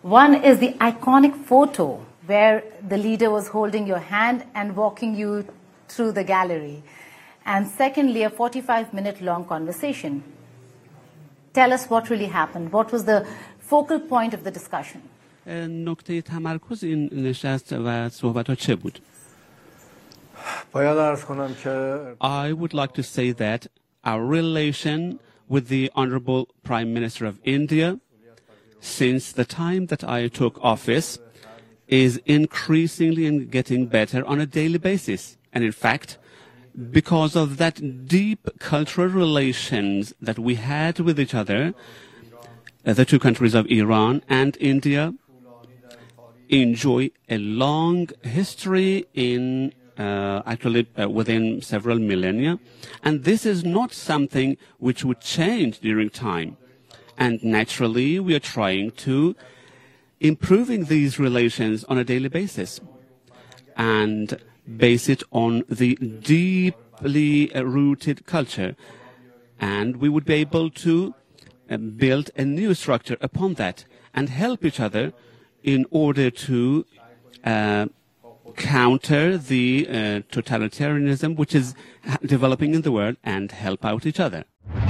One is the iconic photo where the leader was holding your hand and walking you through the gallery. And secondly, a 45-minute long conversation. Tell us what really happened. What was the focal point of the discussion? نکته تمرکز این نشست و صحبت‌ها چه بود؟ I would like to say that our relation with the Honorable Prime Minister of India, since the time that I took office, is increasingly and getting better on a daily basis. And in fact, because of that deep cultural relations that we had with each other, the two countries of Iran and India enjoy a long history in within several millennia, and this is not something which would change during time. And naturally, we are trying to improving these relations on a daily basis and base it on the deeply rooted culture. And we would be able to build a new structure upon that and help each other in order to counter the totalitarianism which is developing in the world and help out each other.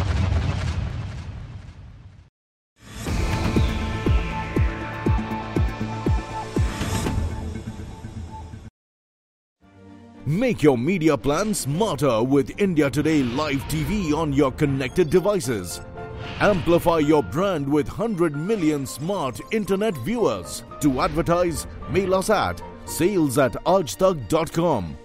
Make your media plan smarter with India Today Live TV on your connected devices. Amplify your brand with 100 million smart internet viewers. To advertise, mail us at sales@aajtak.com.